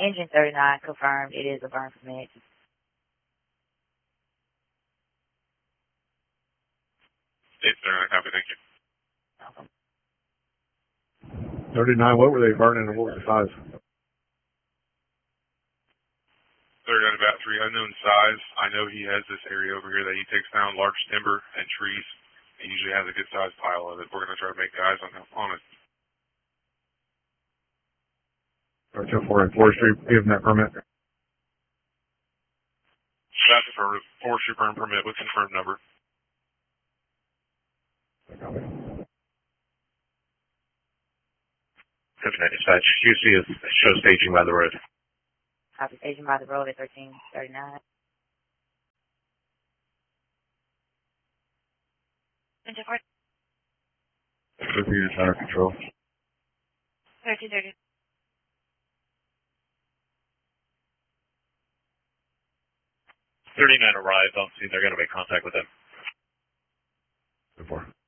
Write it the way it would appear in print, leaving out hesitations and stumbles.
Engine 39 confirmed. It is a burn permit. State 39, copy, thank you. 39, what were they burning and what was the size? 39 about 3 unknown size. I know he has this area over here that he takes down large timber and trees. He usually has a good sized pile of it. We're going to try to make eyes on it. Or 204 and Forestry, give them that permit. That's for forestry burn permit with confirmed number. Copy. 59 dispatch. QC is show staging by the road. Copy, staging by the road at 1339. Engine 4. Super units under control. 1330. .39 arrived on scene. They're going to make contact with them. Before.